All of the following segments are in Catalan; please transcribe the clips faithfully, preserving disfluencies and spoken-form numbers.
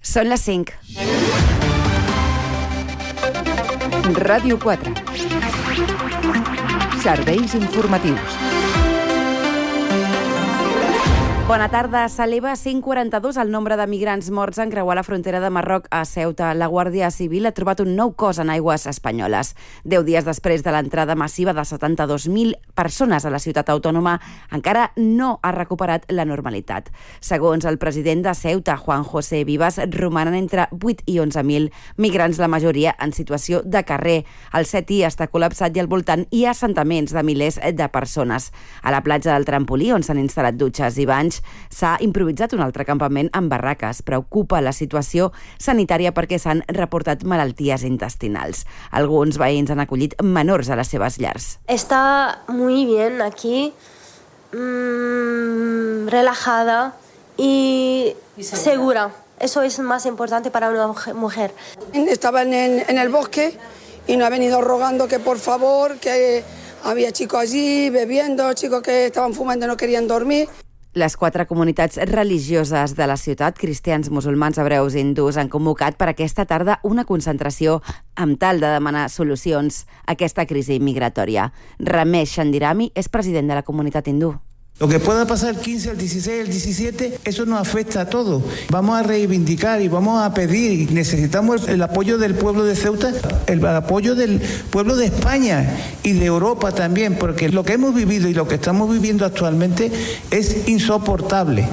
Són les cinc. Ràdio quatre. Serveis informatius. Bona tarda. S'eleva a cent quaranta-dos el nombre de migrants morts en creuar la frontera de Marroc a Ceuta. La Guàrdia Civil ha trobat un nou cos en aigües espanyoles. Deu dies després de l'entrada massiva de setanta-dos mil persones a la ciutat autònoma, encara no ha recuperat la normalitat. Segons el president de Ceuta, Juan José Vivas, romanen entre vuit i onze mil migrants, la majoria en situació de carrer. El Setí està col·lapsat i al voltant hi ha assentaments de milers de persones. A la platja del Trampolí, on s'han instal·lat dutxes i banys, s'ha improvisat un altre campament amb barraques. Preocupa la situació sanitària perquè s'han reportat malalties intestinals. Alguns veïns han acollit menors a les seves llars. Está muy bien aquí, mmm, relajada y, y segura. Eso es más importante para una mujer. Estaban en, en el bosque y nos ha venido rogando que por favor, que había chicos allí bebiendo, chicos que estaban fumando y no querían dormir. Les quatre comunitats religioses de la ciutat, cristians, musulmans, hebreus i hindús, han convocat per aquesta tarda una concentració amb tal de demanar solucions a aquesta crisi migratòria. Ramesh Chandirami és president de la comunitat hindú. Lo que pueda pasar el quince, el dieciséis, el diecisiete, eso nos afecta a todos. Vamos a reivindicar y vamos a pedir, y necesitamos el, el apoyo del pueblo de Ceuta, el, el apoyo del pueblo de España y de Europa también, porque lo que hemos vivido y lo que estamos viviendo actualmente es insoportable.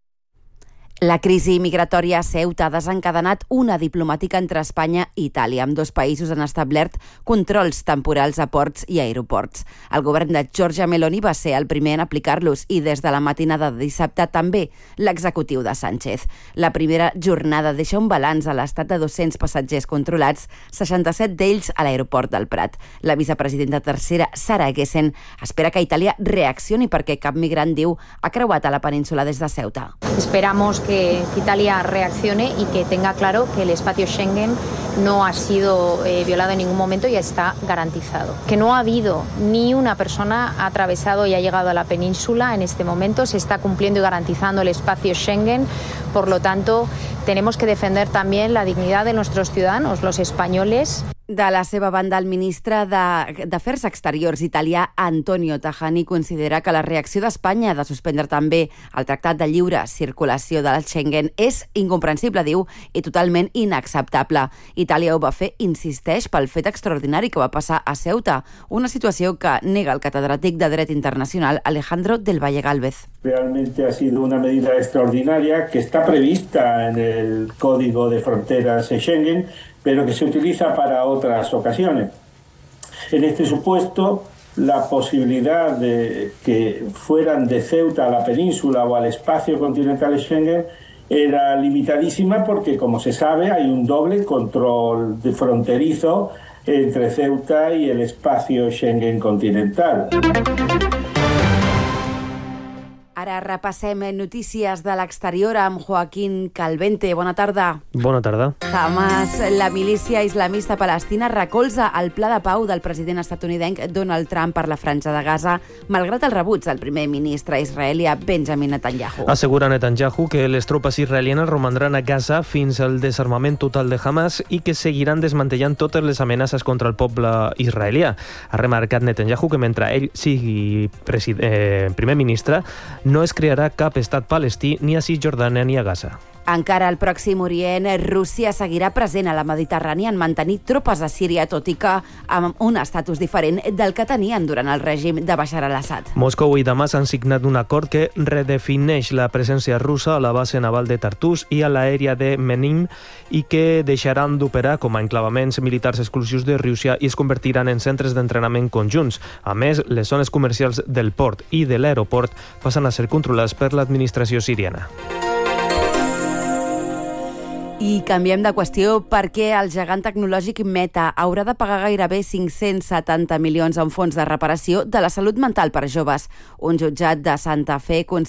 La crisi migratòria a Ceuta ha desencadenat una diplomàtica entre Espanya i Itàlia. Ambdós països han establert controls temporals a ports i aeroports. El govern de Giorgia Meloni va ser el primer en aplicar-los i des de la matinada de dissabte també l'executiu de Sánchez. La primera jornada deixa un balanç a l'estat de dos-cents passatgers controlats, seixanta-set d'ells a l'aeroport del Prat. La vicepresidenta tercera, Sara Eguesen, espera que Itàlia reaccioni perquè cap migrant, diu, ha creuat a la península des de Ceuta. Esperamos que Italia reaccione y que tenga claro que el espacio Schengen no ha sido eh, violado en ningún momento y está garantizado. Que no ha habido ni una persona ha atravesado y ha llegado a la península en este momento. Se está cumpliendo y garantizando el espacio Schengen. Por lo tanto, tenemos que defender también la dignidad de nuestros ciudadanos, los españoles. De la seva banda, el ministre d'Afers Exteriors italià, Antonio Tajani, considera que la reacció d'Espanya de suspendre també el Tractat de Lliure Circulació del Schengen és incomprensible, diu, i totalment inacceptable. Itàlia ho va fer, insisteix, pel fet extraordinari que va passar a Ceuta, una situació que nega el catedràtic de Dret Internacional Alejandro del Valle Gálvez. Realmente ha sido una medida extraordinaria que está prevista en el Código de Fronteras Schengen, pero que se utiliza para otras ocasiones. En este supuesto, la posibilidad de que fueran de Ceuta a la península o al espacio continental Schengen era limitadísima porque, como se sabe, hay un doble control de fronterizo entre Ceuta y el espacio Schengen continental. Ara repassem notícies de l'exterior amb Joaquín Calvente. Bona tarda. Bona tarda. Hamas, la milícia islamista palestina, recolza el pla de pau del president estatunidenc Donald Trump per la franja de Gaza, malgrat el rebuig del primer ministre israelià Benjamin Netanyahu. Assegura Netanyahu que les tropes israelianes romandran a Gaza fins al desarmament total de Hamas i que seguiran desmantellant totes les amenaces contra el poble israelià. Ha remarcat Netanyahu que mentre ell sigui eh, primer ministre, no es crearà cap estat palestí ni a Cisjordània ni a Gaza. Encara al Pròxim Orient, Rússia seguirà present a la Mediterrània en mantenir tropes a Síria, tot i que amb un estatus diferent del que tenien durant el règim de Bashar al-Assad. Moscou i Damas han signat un acord que redefineix la presència russa a la base naval de Tartus i a l'aèria de Menin i que deixaran d'operar com a enclavaments militars exclusius de Rússia i es convertiran en centres d'entrenament conjunts. A més, les zones comercials del port i de l'aeroport passen a ser controlades per l'administració siriana. I canviem de qüestió perquè el gegant tecnològic Meta haurà de pagar gairebé cinc-cents setanta milions en fons de reparació de la salut mental per a joves. Un jutjat de Santa Fe